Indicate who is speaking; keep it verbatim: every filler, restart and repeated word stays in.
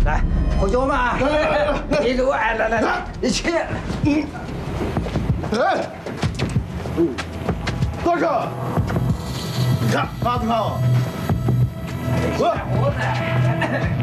Speaker 1: 来，喝酒嘛！
Speaker 2: 来来来来，
Speaker 1: 你给我哎，来来来，一起。
Speaker 2: 嗯，哎，嗯，大哥，你看，拿着看啊。
Speaker 1: 我。